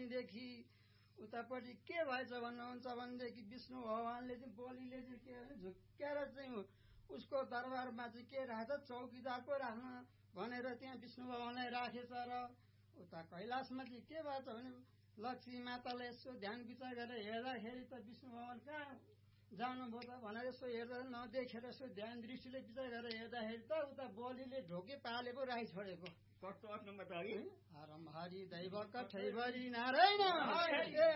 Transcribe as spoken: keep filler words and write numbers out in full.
त्यहाँदेखि उतापट्टि के भएछ भन्नुहुन्छ भनेदेखि विष्णु भगवानले चाहिँ बलिले चाहिँ के भने झुक्क्याएर चाहिँ उसको दरबारमा चाहिँ के राख्छ चौकीदार पो राख्न भनेर त्यहाँ विष्णु भगवानलाई राखेछ र उता कैलाशमा चाहिँ के भएछ भने लक्ष्मी माताले यसो ध्यान विचार गरेर हेर्दाखेरि त विष्णु भगवान कहाँ जानुभयो त भनेर यसो हेर्दा नदेखेर यसो ध्यान दृष्टिले विचार गरेर हेर्दाखेरि त उता बलिले ढोके पाले पो राखि छोडेको हरि दैव कठैभरि नारायण